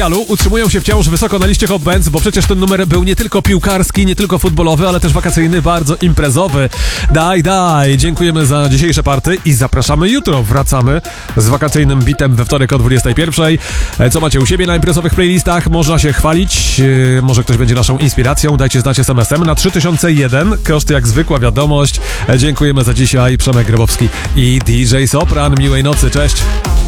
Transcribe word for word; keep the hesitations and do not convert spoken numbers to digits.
Utrzymują się wciąż wysoko na liście Hot Bands, bo przecież ten numer był nie tylko piłkarski, nie tylko futbolowy, ale też wakacyjny, bardzo imprezowy. Daj, daj. Dziękujemy za dzisiejsze party i zapraszamy jutro. Wracamy z wakacyjnym bitem we wtorek o dwudziestej pierwszej. Co macie u siebie na imprezowych playlistach? Można się chwalić, może ktoś będzie naszą inspiracją. Dajcie znać es em esem na trzy tysiące jeden. Koszt jak zwykła wiadomość. Dziękujemy za dzisiaj. Przemek Grabowski i D J Sopran. Miłej nocy, cześć.